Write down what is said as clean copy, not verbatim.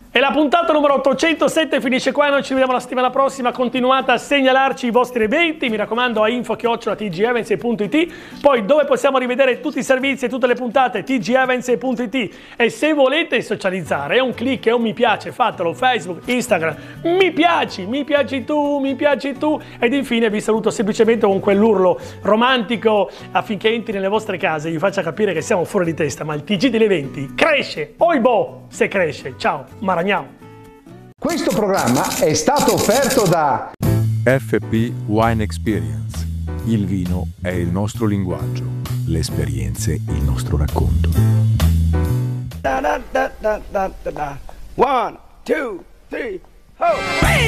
E la puntata numero 807 finisce qua, noi ci vediamo la settimana prossima, continuate a segnalarci i vostri eventi, mi raccomando a info@tgevents.it, poi dove possiamo rivedere tutti i servizi e tutte le puntate, tgevents.it, e se volete socializzare è un click, è un mi piace, fatelo, Facebook, Instagram, mi piaci tu, ed infine vi saluto semplicemente con quell'urlo romantico affinché entri nelle vostre case e vi faccia capire che siamo fuori di testa, ma il TG degli eventi cresce, oibò, se cresce, ciao, Maragnao. Questo programma è stato offerto da FP Wine Experience. Il vino è il nostro linguaggio, le esperienze il nostro racconto. Da da da da da da. 1, 2, 3, ho!